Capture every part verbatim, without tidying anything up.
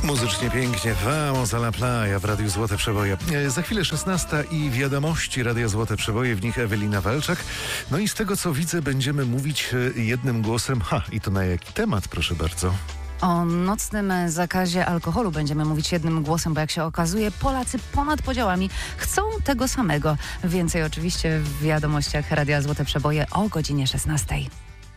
Muzycznie pięknie, Vamos a la playa w Radiu Złote Przeboje. E, za chwilę szesnasta i wiadomości Radia Złote Przeboje, w nich Ewelina Walczak. No i z tego co widzę będziemy mówić jednym głosem. Ha, i to na jaki temat, proszę bardzo? O nocnym zakazie alkoholu będziemy mówić jednym głosem, bo jak się okazuje, Polacy ponad podziałami chcą tego samego. Więcej oczywiście w wiadomościach Radia Złote Przeboje o godzinie szesnastej.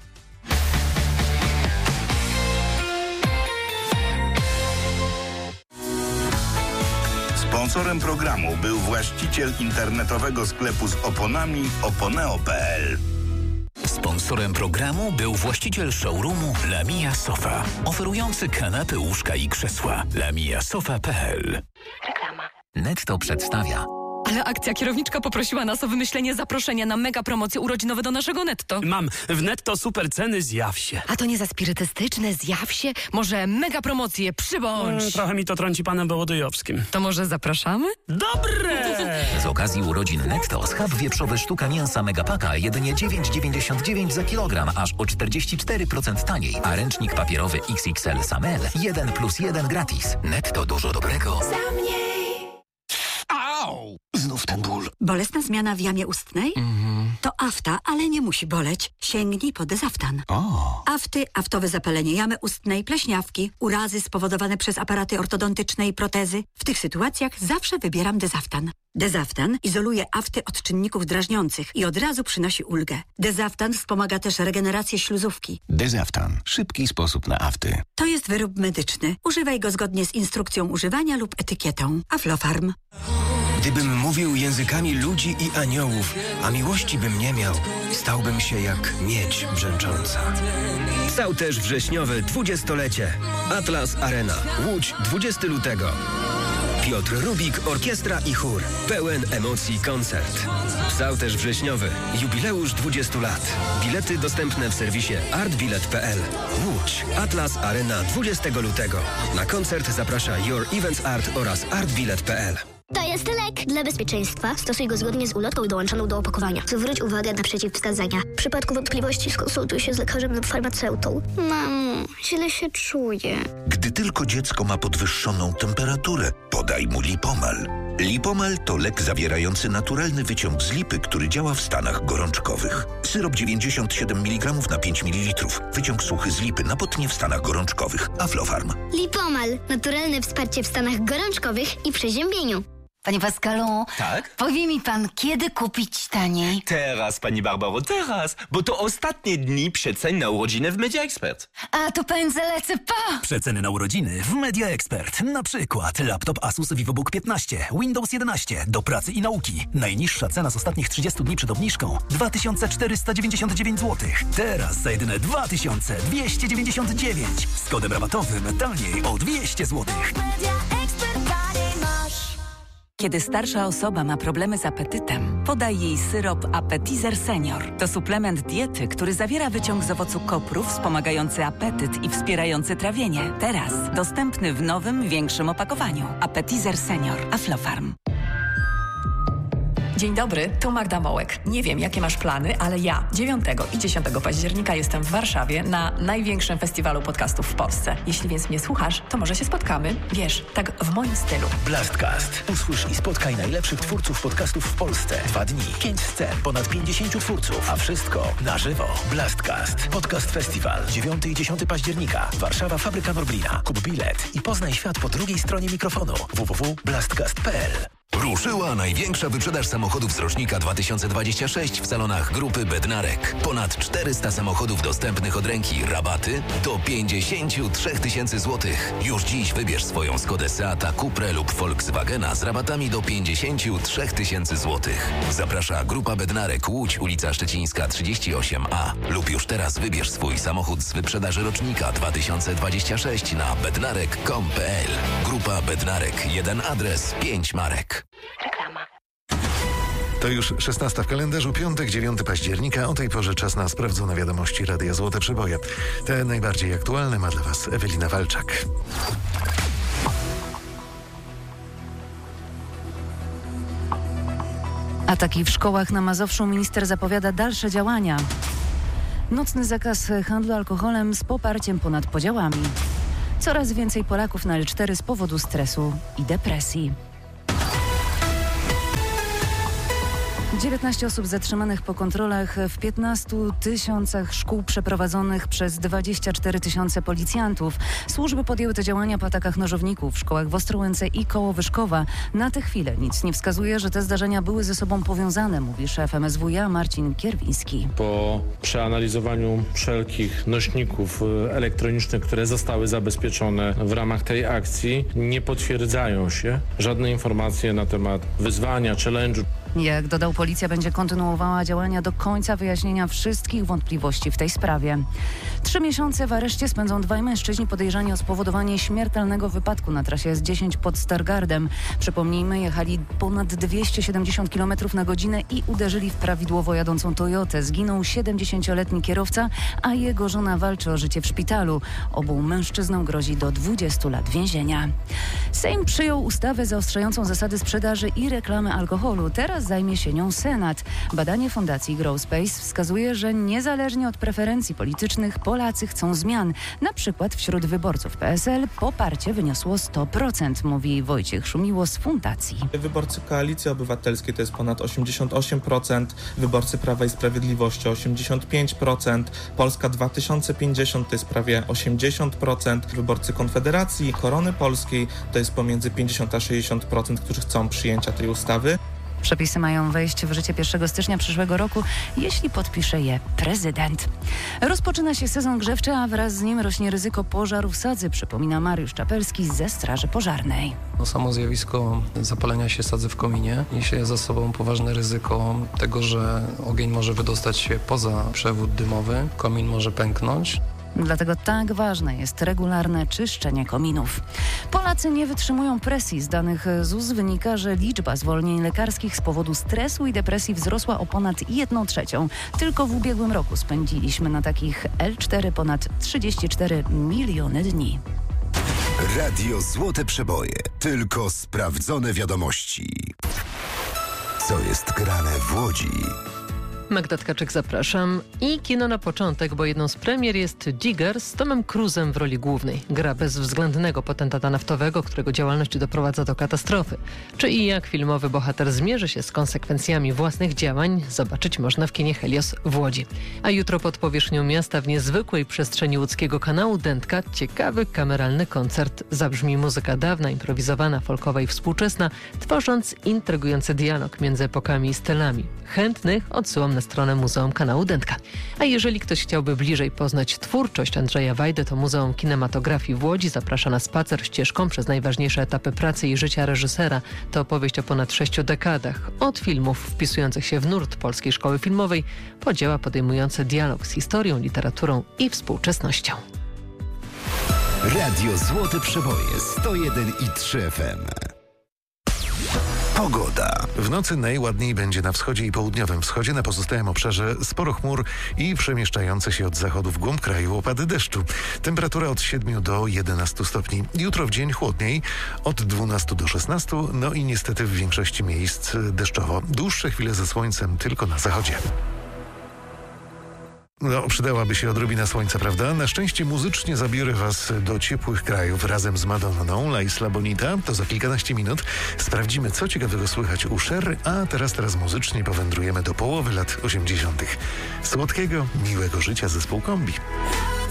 Sponsorem programu był właściciel internetowego sklepu z oponami oponeo kropka pe el. Sponsorem programu był właściciel showroomu Lamia Sofa, oferujący kanapy, łóżka i krzesła. lamia sofa kropka pe el. Reklama. Netto przedstawia. Ale akcja kierowniczka poprosiła nas o wymyślenie zaproszenia na mega promocje urodzinowe do naszego Netto. Mam w Netto super ceny, zjaw się. A to nie za spirytystyczne, zjaw się? Może mega promocje, przybądź. E, trochę mi to trąci panem Wołodyjowskim. To może zapraszamy? Dobre! Z okazji urodzin Netto schab wieprzowy sztuka mięsa Megapaka jedynie dziewięć dziewięćdziesiąt dziewięć za kilogram, aż o czterdzieści cztery procent taniej. A ręcznik papierowy iks iks el Samel jeden plus jeden gratis. Netto dużo dobrego. Za mnie. Au! Znów ten ból. Bolesna zmiana w jamie ustnej? Mhm. To afta, ale nie musi boleć. Sięgnij po Dezaftan. O. Afty, aftowe zapalenie jamy ustnej, pleśniawki, urazy spowodowane przez aparaty ortodontyczne i protezy. W tych sytuacjach zawsze wybieram Dezaftan. Dezaftan izoluje afty od czynników drażniących i od razu przynosi ulgę. Dezaftan wspomaga też regenerację śluzówki. Dezaftan. Szybki sposób na afty. To jest wyrób medyczny. Używaj go zgodnie z instrukcją używania lub etykietą. Aflofarm. Gdybym mówił językami ludzi i aniołów, a miłości bym nie miał, stałbym się jak miedź brzęcząca. Stał też wrześniowe dwudziestolecie. Atlas Arena. Łódź, dwudziestego lutego. Piotr Rubik, orkiestra i chór. Pełen emocji koncert. Stał też wrześniowy. Jubileusz dwudziestu lat. Bilety dostępne w serwisie artbilet kropka pe el. Łódź. Atlas Arena dwudziestego lutego. Na koncert zaprasza Your Events Art oraz artbilet kropka pe el. To jest lek. Dla bezpieczeństwa stosuj go zgodnie z ulotką dołączoną do opakowania. Zwróć uwagę na przeciwwskazania. W przypadku wątpliwości skonsultuj się z lekarzem lub farmaceutą. Mamo, źle się czuję. Gdy tylko dziecko ma podwyższoną temperaturę, podaj mu Lipomal. Lipomal to lek zawierający naturalny wyciąg z lipy, który działa w stanach gorączkowych. Syrop dziewięćdziesiąt siedem miligramów na pięć mililitrów. Wyciąg suchy z lipy na potnie w stanach gorączkowych. Aflofarm. Lipomal. Naturalne wsparcie w stanach gorączkowych i przeziębieniu. Panie Pascalu, tak? Powie mi pan, kiedy kupić taniej? Teraz, pani Barbaro, teraz, bo to ostatnie dni przecen na urodziny w Media Expert. A to pędzę lecę pa! Przeceny na urodziny w Media Expert. Na przykład laptop Asus VivoBook piętnaście, Windows jedenaście do pracy i nauki. Najniższa cena z ostatnich trzydziestu dni przed obniżką dwa tysiące czterysta dziewięćdziesiąt dziewięć złotych. Teraz za jedyne dwa tysiące dwieście dziewięćdziesiąt dziewięć. Z kodem rabatowym taniej o dwieście złotych. Kiedy starsza osoba ma problemy z apetytem, podaj jej syrop Appetizer Senior. To suplement diety, który zawiera wyciąg z owocu kopru wspomagający apetyt i wspierający trawienie. Teraz dostępny w nowym, większym opakowaniu. Appetizer Senior. Aflofarm. Dzień dobry, tu Magda Mołek. Nie wiem, jakie masz plany, ale ja dziewiątego i dziesiątego października jestem w Warszawie na największym festiwalu podcastów w Polsce. Jeśli więc mnie słuchasz, to może się spotkamy, wiesz, tak w moim stylu. Blastcast. Usłysz i spotkaj najlepszych twórców podcastów w Polsce. Dwa dni, pięć scen, ponad pięćdziesięciu twórców, a wszystko na żywo. Blastcast. Podcast Festiwal. dziewiątego i dziesiątego października. Warszawa, Fabryka Norblina. Kup bilet i poznaj świat po drugiej stronie mikrofonu. w w w kropka blastcast kropka pe el. Ruszyła największa wyprzedaż samochodów z rocznika dwa tysiące dwudziestego szóstego w salonach grupy Bednarek. Ponad czterysta samochodów dostępnych od ręki, rabaty do pięćdziesiąt trzy tysiące złotych. Już dziś wybierz swoją Skodę Seata, Cuprę lub Volkswagena z rabatami do pięćdziesiąt trzy tysiące złotych. Zaprasza grupa Bednarek, Łódź, ulica Szczecińska trzydzieści osiem a. Lub już teraz wybierz swój samochód z wyprzedaży rocznika dwa tysiące dwudziestego szóstego na bednarek kropka com kropka pe el. Grupa Bednarek. Jeden adres, pięć marek. Reklama. To już szesnasta w kalendarzu, piątek, dziewiątego października. O tej porze czas na sprawdzone wiadomości Radia Złote Przeboje. Te najbardziej aktualne ma dla Was Ewelina Walczak. Ataki w szkołach na Mazowszu. Minister zapowiada dalsze działania. Nocny zakaz handlu alkoholem z poparciem ponad podziałami. Coraz więcej Polaków na L cztery z powodu stresu i depresji. dziewiętnaście osób zatrzymanych po kontrolach w piętnastu tysiącach szkół przeprowadzonych przez dwadzieścia cztery tysiące policjantów. Służby podjęły te działania po atakach nożowników w szkołach w Ostrołęce i koło Wyszkowa. Na tę chwilę nic nie wskazuje, że te zdarzenia były ze sobą powiązane, mówi szef M S W iA Marcin Kierwiński. Po przeanalizowaniu wszelkich nośników elektronicznych, które zostały zabezpieczone w ramach tej akcji, nie potwierdzają się żadne informacje na temat wyzwania, challenge'u. Jak dodał, policja będzie kontynuowała działania do końca wyjaśnienia wszystkich wątpliwości w tej sprawie. Trzy miesiące w areszcie spędzą dwaj mężczyźni podejrzani o spowodowanie śmiertelnego wypadku na trasie S dziesięć pod Stargardem. Przypomnijmy, jechali ponad dwieście siedemdziesiąt kilometrów na godzinę i uderzyli w prawidłowo jadącą Toyotę. Zginął siedemdziesięcioletni kierowca, a jego żona walczy o życie w szpitalu. Obu mężczyznom grozi do dwudziestu lat więzienia. Sejm przyjął ustawę zaostrzającą zasady sprzedaży i reklamy alkoholu. Teraz zajmie się nią Senat. Badanie Fundacji Growspace wskazuje, że niezależnie od preferencji politycznych Polacy chcą zmian. Na przykład wśród wyborców P S L poparcie wyniosło sto procent, mówi Wojciech Szumiło z Fundacji. Wyborcy Koalicji Obywatelskiej to jest ponad osiemdziesiąt osiem procent, wyborcy Prawa i Sprawiedliwości osiemdziesiąt pięć procent, Polska dwa tysiące pięćdziesiąt to jest prawie osiemdziesiąt procent, wyborcy Konfederacji, Korony Polskiej to jest pomiędzy pięćdziesiąt a sześćdziesiąt procent, którzy chcą przyjęcia tej ustawy. Przepisy mają wejść w życie pierwszego stycznia przyszłego roku, jeśli podpisze je prezydent. Rozpoczyna się sezon grzewczy, a wraz z nim rośnie ryzyko pożarów sadzy, przypomina Mariusz Czapelski ze Straży Pożarnej. No, samo zjawisko zapalenia się sadzy w kominie niesie za sobą poważne ryzyko tego, że ogień może wydostać się poza przewód dymowy, komin może pęknąć. Dlatego tak ważne jest regularne czyszczenie kominów. Polacy nie wytrzymują presji. Z danych Z U S wynika, że liczba zwolnień lekarskich z powodu stresu i depresji wzrosła o ponad jedną trzecią. Tylko w ubiegłym roku spędziliśmy na takich L cztery ponad trzydzieści cztery miliony dni. Radio Złote Przeboje. Tylko sprawdzone wiadomości. Co jest grane w Łodzi? Magda Tkaczyk, zapraszam. I kino na początek, bo jedną z premier jest Jigger z Tomem Cruzem w roli głównej. Gra bezwzględnego potentata naftowego, którego działalność doprowadza do katastrofy. Czy i jak filmowy bohater zmierzy się z konsekwencjami własnych działań, zobaczyć można w kinie Helios w Łodzi. A jutro pod powierzchnią miasta w niezwykłej przestrzeni łódzkiego kanału Dętka ciekawy kameralny koncert. Zabrzmi muzyka dawna, improwizowana, folkowa i współczesna, tworząc intrygujący dialog między epokami i stylami. Chętnych odsyłam na stronę Muzeum Kanału Dętka. A jeżeli ktoś chciałby bliżej poznać twórczość Andrzeja Wajdy, to Muzeum Kinematografii w Łodzi zaprasza na spacer ścieżką przez najważniejsze etapy pracy i życia reżysera. To opowieść o ponad sześciu dekadach. Od filmów wpisujących się w nurt polskiej szkoły filmowej po dzieła podejmujące dialog z historią, literaturą i współczesnością. Radio Złote Przeboje sto jeden i trzy F M. Pogoda. W nocy najładniej będzie na wschodzie i południowym wschodzie. Na pozostałym obszarze sporo chmur i przemieszczające się od zachodu w głąb kraju opady deszczu. Temperatura od siedmiu do jedenastu stopni. Jutro w dzień chłodniej od dwunastu do szesnastu. No i niestety w większości miejsc deszczowo. Dłuższe chwile ze słońcem tylko na zachodzie. No, przydałaby się odrobina słońca, prawda? Na szczęście muzycznie zabiorę was do ciepłych krajów razem z Madonną, La Isla Bonita. To za kilkanaście minut. Sprawdzimy, co ciekawego słychać u Cher, a teraz, teraz muzycznie powędrujemy do połowy lat osiemdziesiątych. Słodkiego, miłego życia zespół Kombi.